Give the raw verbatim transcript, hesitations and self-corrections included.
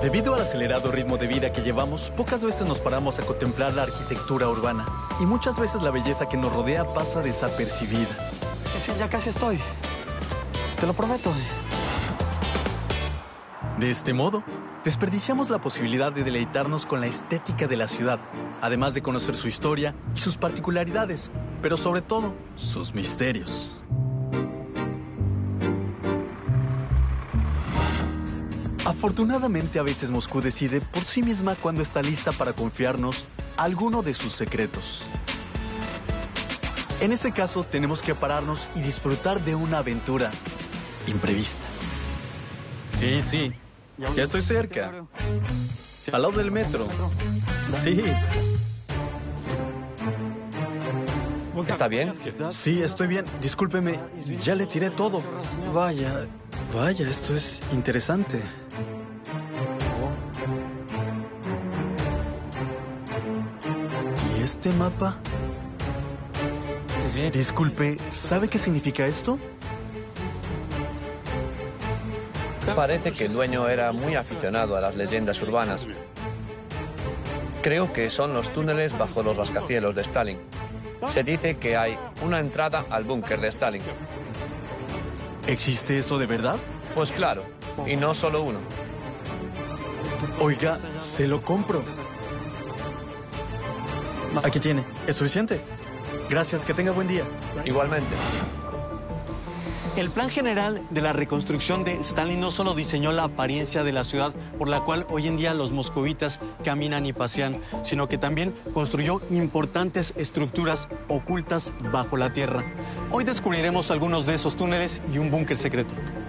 Debido al acelerado ritmo de vida que llevamos, pocas veces nos paramos a contemplar la arquitectura urbana. Y muchas veces la belleza que nos rodea pasa desapercibida. Sí, sí, ya casi estoy. Te lo prometo. De este modo, desperdiciamos la posibilidad de deleitarnos con la estética de la ciudad, además de conocer su historia y sus particularidades, pero sobre todo, sus misterios. Afortunadamente, a veces Moscú decide por sí misma cuando está lista para confiarnos alguno de sus secretos. En ese caso, tenemos que pararnos y disfrutar de una aventura imprevista. Sí, sí, ya estoy cerca. Al lado del metro. Sí. ¿Está bien? Sí, estoy bien. Discúlpeme, ya le tiré todo. Vaya, vaya, esto es interesante. ¿Y este mapa? Disculpe, ¿sabe qué significa esto? Parece que el dueño era muy aficionado a las leyendas urbanas. Creo que son los túneles bajo los rascacielos de Stalin. Se dice que hay una entrada al búnker de Stalin. ¿Existe eso de verdad? Pues claro, y no solo uno. Oiga, se lo compro. Aquí tiene. ¿Es suficiente? Gracias, que tenga buen día. Igualmente. El plan general de la reconstrucción de Stalin no solo diseñó la apariencia de la ciudad por la cual hoy en día los moscovitas caminan y pasean, sino que también construyó importantes estructuras ocultas bajo la tierra. Hoy descubriremos algunos de esos túneles y un búnker secreto.